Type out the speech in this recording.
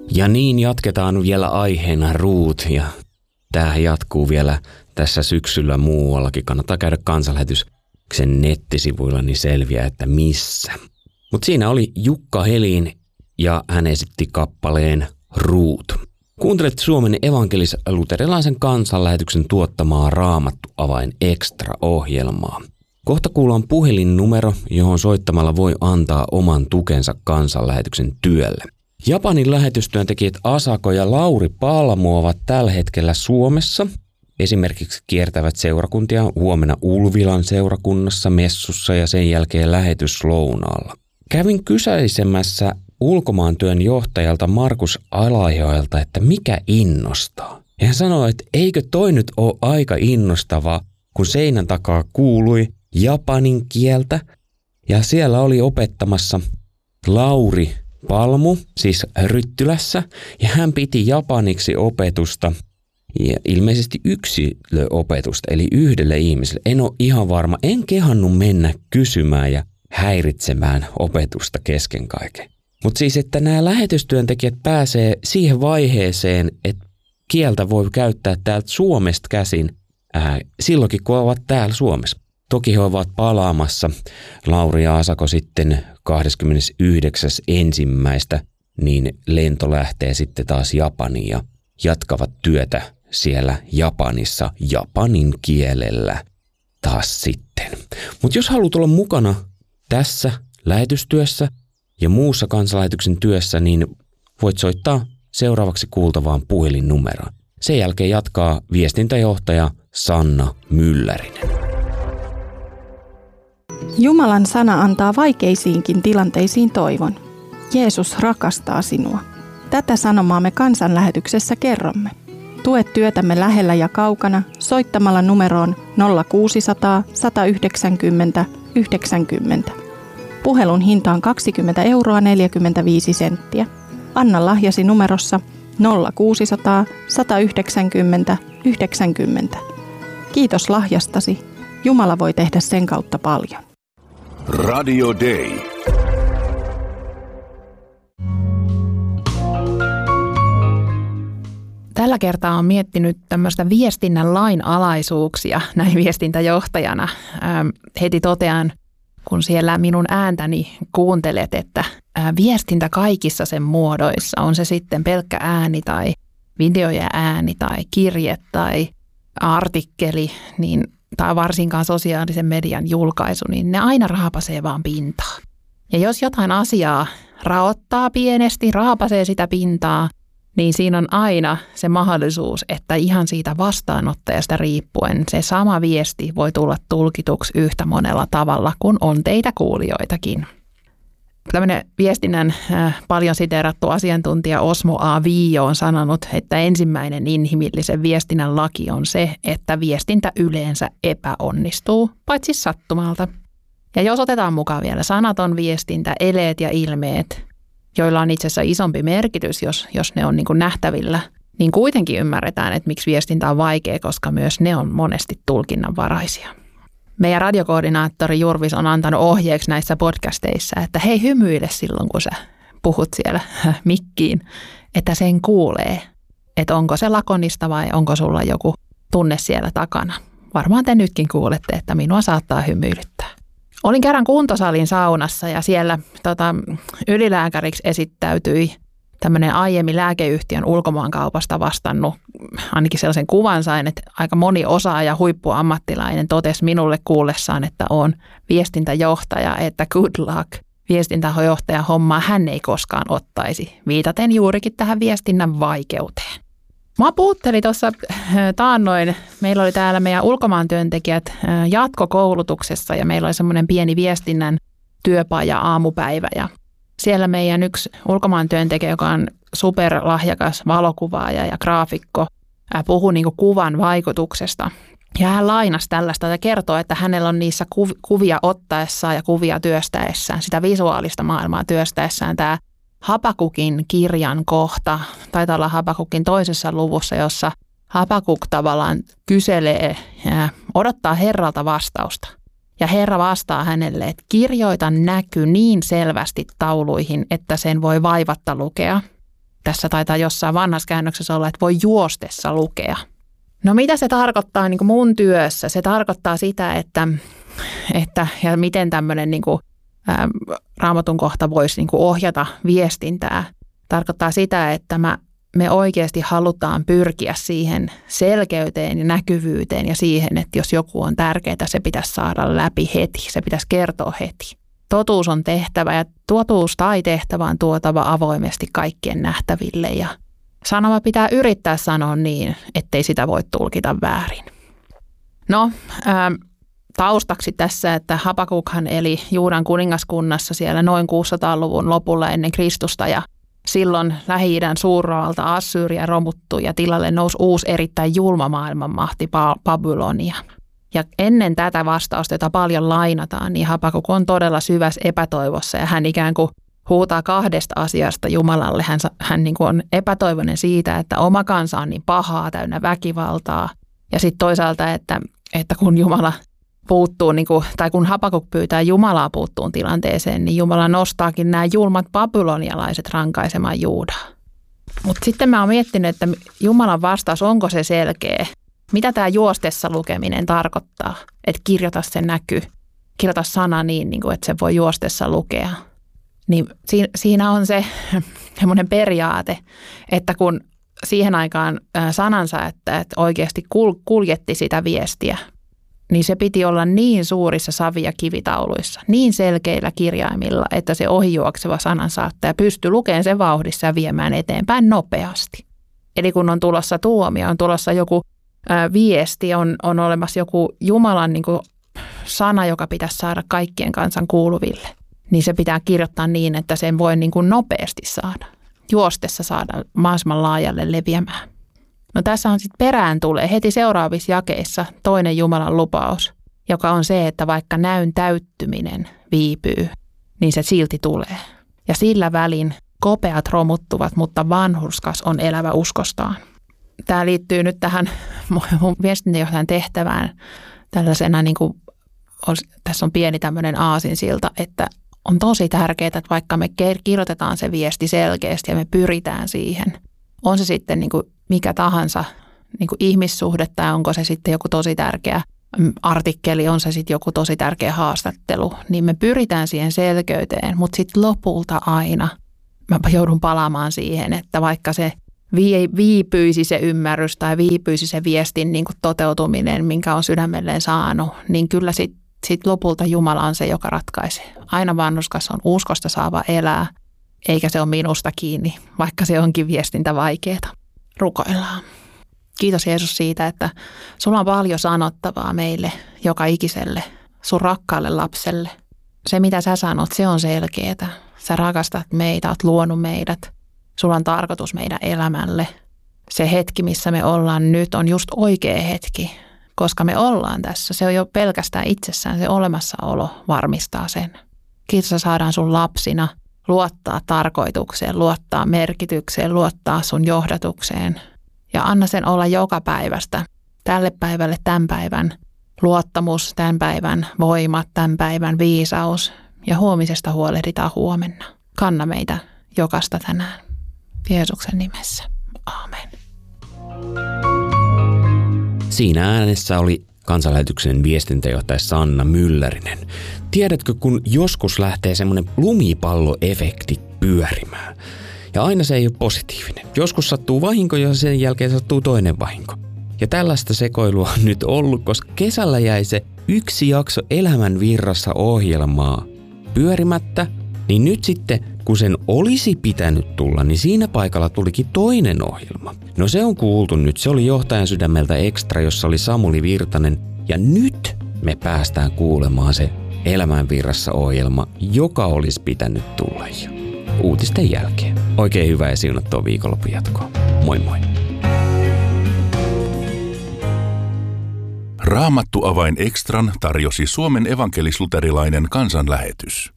Ja niin jatketaan vielä aiheena ruut ja tämähän jatkuu vielä tässä syksyllä muuallakin. Kannattaa käydä Kansanlähetyksen nettisivuilla, niin selviää, että missä. Mutta siinä oli Jukka Helin ja hän esitti kappaleen Ruut. Kuuntelet Suomen evankelis-luterilaisen Kansanlähetyksen tuottamaa Raamattu Avain Extra-ohjelmaa. Kohta kuullaan puhelinnumero, johon soittamalla voi antaa oman tukensa Kansanlähetyksen työlle. Japanin lähetystyöntekijät Asako ja Lauri Palmu ovat tällä hetkellä Suomessa. Esimerkiksi kiertävät seurakuntia huomenna Ulvilan seurakunnassa, messussa ja sen jälkeen lähetyslounaalla. Kävin kysäisemässä ulkomaantyön johtajalta Markus Alajoelta, että mikä innostaa. Ja hän sanoi, että eikö toi nyt ole aika innostavaa, kun seinän takaa kuului japanin kieltä ja siellä oli opettamassa Lauri Palmu, siis Ryttylässä, ja hän piti japaniksi opetusta ja ilmeisesti yksilöopetusta, eli yhdelle ihmiselle. En ole ihan varma, en kehannut mennä kysymään ja häiritsemään opetusta kesken kaiken. Mutta siis, että nämä lähetystyöntekijät pääsee siihen vaiheeseen, että kieltä voi käyttää täältä Suomesta käsin silloinkin, kun ovat täällä Suomessa. Toki he ovat palaamassa, Lauri ja Asako sitten 29.1. niin lento lähtee sitten taas Japaniin ja jatkavat työtä siellä Japanissa japanin kielellä taas sitten. Mutta jos haluat olla mukana tässä lähetystyössä ja muussa Kansanlähetyksen työssä, niin voit soittaa seuraavaksi kuultavaan puhelinnumeroon. Sen jälkeen jatkaa viestintäjohtaja Sanna Myllärinen. Jumalan sana antaa vaikeisiinkin tilanteisiin toivon. Jeesus rakastaa sinua. Tätä sanomaa me Kansanlähetyksessä kerromme. Tue työtämme lähellä ja kaukana soittamalla numeroon 0600 190 90. Puhelun hinta on 20,45 €. Anna lahjasi numerossa 0600 190 90. Kiitos lahjastasi. Jumala voi tehdä sen kautta paljon. Radio Day. Tällä kertaa olen miettinyt tämmöistä viestinnän lainalaisuuksia näin viestintäjohtajana. Heti totean, kun siellä minun ääntäni kuuntelet, että viestintä kaikissa sen muodoissa, on se sitten pelkkä ääni tai video ja ääni tai kirje tai artikkeli, niin tai varsinkaan sosiaalisen median julkaisu, niin ne aina raapasee vaan pintaa. Ja jos jotain asiaa raottaa pienesti, raapasee sitä pintaa, niin siinä on aina se mahdollisuus, että ihan siitä vastaanottajasta riippuen se sama viesti voi tulla tulkituksi yhtä monella tavalla, kun on teitä kuulijoitakin. Tämmöinen viestinnän paljon siteerattu asiantuntija Osmo A. Viio on sanonut, että ensimmäinen inhimillisen viestinnän laki on se, että viestintä yleensä epäonnistuu, paitsi sattumalta. Ja jos otetaan mukaan vielä sanaton viestintä, eleet ja ilmeet, joilla on itse asiassa isompi merkitys, jos ne on niin kuin nähtävillä, niin kuitenkin ymmärretään, että miksi viestintä on vaikea, koska myös ne on monesti tulkinnanvaraisia. Meidän radiokoordinaattori Jurvis on antanut ohjeeksi näissä podcasteissa, että hei, hymyile silloin, kun sä puhut siellä mikkiin, että sen kuulee, että onko se lakonista vai onko sulla joku tunne siellä takana. Varmaan te nytkin kuulette, että minua saattaa hymyilyttää. Olin kerran kuntosalin saunassa ja siellä ylilääkäriksi esittäytyi tämmöinen aiemmin lääkeyhtiön ulkomaankaupasta vastannut, ainakin sellaisen kuvan sain, että aika moni osaaja huippuammattilainen totesi minulle kuullessaan, että on viestintäjohtaja, että good luck, viestintäjohtajan hommaa hän ei koskaan ottaisi, viitaten juurikin tähän viestinnän vaikeuteen. Mä puhuttelin tuossa taannoin, meillä oli täällä meidän ulkomaantyöntekijät jatkokoulutuksessa ja meillä oli semmoinen pieni viestinnän työpaja aamupäivä ja siellä meidän yksi ulkomaantyöntekijä, joka on superlahjakas valokuvaaja ja graafikko, puhui niin kuin kuvan vaikutuksesta. Ja hän lainasi tällaista ja kertoo, että hänellä on niissä kuvia ottaessaan ja kuvia työstäessään, sitä visuaalista maailmaa työstäessään tämä Habakukin kirjan kohta, taitaa olla Habakukin toisessa luvussa, jossa Habakuk tavallaan kyselee ja odottaa Herralta vastausta. Ja Herra vastaa hänelle, että kirjoita näky niin selvästi tauluihin, että sen voi vaivatta lukea. Tässä taitaa jossain vanhassa käännöksessä olla, että voi juostessa lukea. No mitä se tarkoittaa niin kuin mun työssä? Se tarkoittaa sitä, että ja miten tämmöinen niin kuin, Raamatun kohta voisi niin kuin ohjata viestintää. Tarkoittaa sitä, että me oikeasti halutaan pyrkiä siihen selkeyteen ja näkyvyyteen ja siihen, että jos joku on tärkeää, se pitäisi saada läpi heti, se pitäisi kertoa heti. Totuus on tehtävä ja totuus tai tehtävä on tuotava avoimesti kaikkien nähtäville ja sanoma pitää yrittää sanoa niin, ettei sitä voi tulkita väärin. No, taustaksi tässä, että Habakukhan eli Juudan kuningaskunnassa siellä noin 600-luvun lopulla ennen Kristusta ja silloin Lähi-idän suurvalta Assyria romuttui ja tilalle nousi uusi erittäin julma maailmanmahti Babylonia. Ja ennen tätä vastausta, jota paljon lainataan, niin Habakuk on todella syvässä epätoivossa ja hän ikään kuin huutaa kahdesta asiasta Jumalalle. Hän niin kuin on epätoivoinen siitä, että oma kansa on niin pahaa, täynnä väkivaltaa. Ja sitten toisaalta, että kun Jumala puuttuu, niin kuin, tai kun Habakuk pyytää Jumalaa puuttuun tilanteeseen, niin Jumala nostaakin nämä julmat babylonialaiset rankaisemaan Juudaa. Mutta sitten mä oon miettinyt, että Jumalan vastaus, onko se selkeä? Mitä tämä juostessa lukeminen tarkoittaa? Että kirjoita se näky, kirjoita sana niin kuin, että se voi juostessa lukea. Niin siinä on se semmoinen periaate, että kun siihen aikaan sanansa, että oikeasti kuljetti sitä viestiä, niin se piti olla niin suurissa savi- ja kivitauluissa, niin selkeillä kirjaimilla, että se ohijuokseva sanansaattaja pystyi lukemaan sen vauhdissa ja viemään eteenpäin nopeasti. Eli kun on tulossa tuomio, on tulossa joku viesti, on olemassa joku Jumalan niin kuin sana, joka pitäisi saada kaikkien kansan kuuluville, niin se pitää kirjoittaa niin, että sen voi niin kuin nopeasti saada, juostessa saada mahdollisimman laajalle leviämään. No tässä on sitten perään tulee heti seuraavissa jakeissa toinen Jumalan lupaus, joka on se, että vaikka näyn täyttyminen viipyy, niin se silti tulee. Ja sillä välin kopeat romuttuvat, mutta vanhurskas on elävä uskostaan. Tämä liittyy nyt tähän mun viestintäjohtajan tehtävään tällaisena, niin kuin, tässä on pieni tämmöinen aasinsilta, että on tosi tärkeää, että vaikka me kirjoitetaan se viesti selkeästi ja me pyritään siihen, on se sitten niin kuin mikä tahansa niin kuin ihmissuhde tai onko se sitten joku tosi tärkeä artikkeli, on se sitten joku tosi tärkeä haastattelu, niin me pyritään siihen selkeyteen, mutta sitten lopulta aina mä joudun palaamaan siihen, että vaikka se viipyisi se ymmärrys tai viipyisi se viestin niin kuin toteutuminen, minkä on sydämelleen saanut, niin kyllä sit lopulta Jumala on se, joka ratkaisee. Aina vanhurskas on uskosta saava elää, eikä se ole minusta kiinni, vaikka se onkin viestintä vaikeaa. Rukoillaan. Kiitos Jeesus siitä, että sulla on paljon sanottavaa meille, joka ikiselle, sun rakkaalle lapselle. Se mitä sä sanot, se on selkeää. Sä rakastat meitä, oot luonut meidät. Sulla on tarkoitus meidän elämälle. Se hetki, missä me ollaan nyt, on just oikea hetki, koska me ollaan tässä. Se on jo pelkästään itsessään, se olemassaolo varmistaa sen. Kiitos, että saadaan sun lapsina luottaa tarkoitukseen, luottaa merkitykseen, luottaa sun johdatukseen. Ja anna sen olla joka päivästä, tälle päivälle tämän päivän luottamus, tämän päivän voimat, tämän päivän viisaus. Ja huomisesta huolehditaan huomenna. Kanna meitä jokaista tänään. Jeesuksen nimessä. Aamen. Siinä äänessä oli Kansanlähetyksen viestintäjohtaja Sanna Myllärinen. Tiedätkö, kun joskus lähtee semmoinen lumipalloefekti pyörimään? Ja aina se ei ole positiivinen. Joskus sattuu vahinko ja sen jälkeen sattuu toinen vahinko. Ja tällaista sekoilua on nyt ollut, koska kesällä jäi se yksi jakso Elämän virrassa -ohjelmaa pyörimättä, niin nyt sitten kun sen olisi pitänyt tulla, niin siinä paikalla tulikin toinen ohjelma. No se on kuultu nyt, se oli Johtajan sydämeltä Extra, jossa oli Samuli Virtanen. Ja nyt me päästään kuulemaan se Elämän virrassa -ohjelma, joka olisi pitänyt tulla jo uutisten jälkeen. Oikein hyvää ja siunattua viikonlopun jatkoa. Moi moi! Raamattu avain Extran tarjosi Suomen evankelis-luterilainen kansanlähetys.